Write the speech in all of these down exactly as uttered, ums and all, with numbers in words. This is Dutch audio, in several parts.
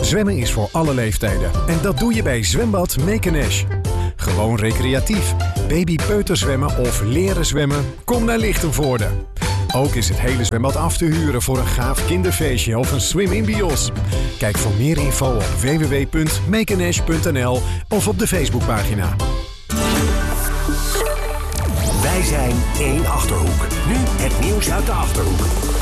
Zwemmen is voor alle leeftijden. En dat doe je bij Zwembad Mekenesh. Gewoon recreatief. Baby-peuterzwemmen of leren zwemmen? Kom naar Lichtenvoorde. Ook is het hele zwembad af te huren voor een gaaf kinderfeestje of een swim in bios. Kijk voor meer info op w w w punt mekenesh punt n l of op de Facebookpagina. Wij zijn één Achterhoek. Nu het nieuws uit de Achterhoek.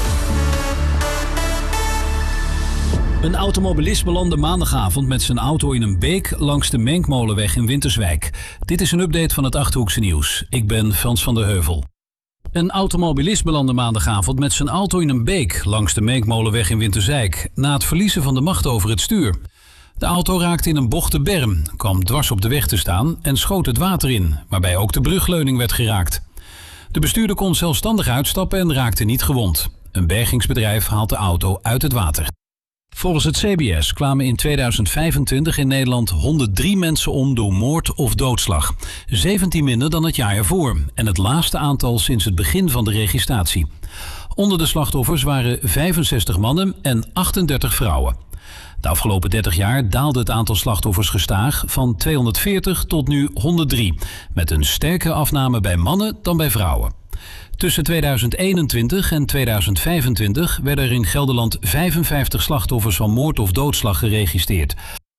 Een automobilist belandde maandagavond met zijn auto in een beek langs de Menkmolenweg in Winterswijk. Dit is een update van het Achterhoekse nieuws. Ik ben Frans van der Heuvel. Een automobilist belandde maandagavond met zijn auto in een beek langs de Menkmolenweg in Winterswijk, na het verliezen van de macht over het stuur. De auto raakte in een bocht de berm, kwam dwars op de weg te staan en schoot het water in, waarbij ook de brugleuning werd geraakt. De bestuurder kon zelfstandig uitstappen en raakte niet gewond. Een bergingsbedrijf haalt de auto uit het water. Volgens het C B S kwamen in tweeduizend vijfentwintig in Nederland honderddrie mensen om door moord of doodslag. zeventien minder dan het jaar ervoor en het laagste aantal sinds het begin van de registratie. Onder de slachtoffers waren vijfenzestig mannen en achtendertig vrouwen. De afgelopen dertig jaar daalde het aantal slachtoffers gestaag van tweehonderdveertig tot nu honderddrie, met een sterke afname bij mannen dan bij vrouwen. Tussen tweeduizend eenentwintig en tweeduizend vijfentwintig werden er in Gelderland vijfenvijftig slachtoffers van moord of doodslag geregistreerd.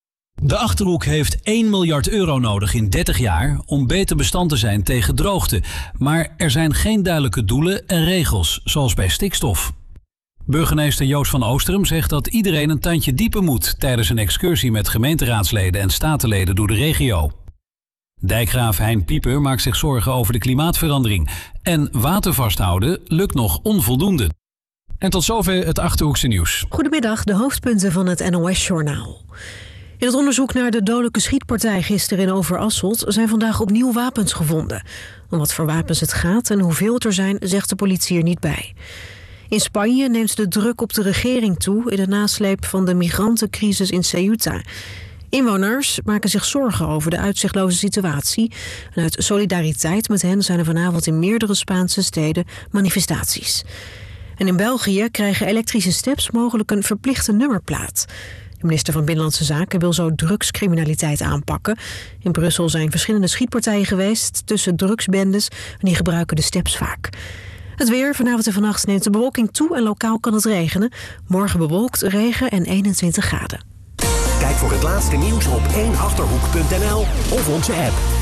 De Achterhoek heeft één miljard euro nodig in dertig jaar om beter bestand te zijn tegen droogte. Maar er zijn geen duidelijke doelen en regels, zoals bij stikstof. Burgemeester Joost van Oosterum zegt dat iedereen een tandje dieper moet tijdens een excursie met gemeenteraadsleden en statenleden door de regio. Dijkgraaf Hein Pieper maakt zich zorgen over de klimaatverandering. En water vasthouden lukt nog onvoldoende. En tot zover het Achterhoekse nieuws. Goedemiddag, de hoofdpunten van het N O S-journaal. In het onderzoek naar de dodelijke schietpartij gisteren in Overasselt zijn vandaag opnieuw wapens gevonden. Om wat voor wapens het gaat en hoeveel het er zijn, zegt de politie er niet bij. In Spanje neemt de druk op de regering toe in de nasleep van de migrantencrisis in Ceuta. Inwoners maken zich zorgen over de uitzichtloze situatie. En uit solidariteit met hen zijn er vanavond in meerdere Spaanse steden manifestaties. En in België krijgen elektrische steps mogelijk een verplichte nummerplaat. De minister van Binnenlandse Zaken wil zo drugscriminaliteit aanpakken. In Brussel zijn verschillende schietpartijen geweest tussen drugsbendes en die gebruiken de steps vaak. Het weer, vanavond en vannacht neemt de bewolking toe en lokaal kan het regenen. Morgen bewolkt, regen en eenentwintig graden. Kijk voor het laatste nieuws op één achterhoek punt n l of onze app.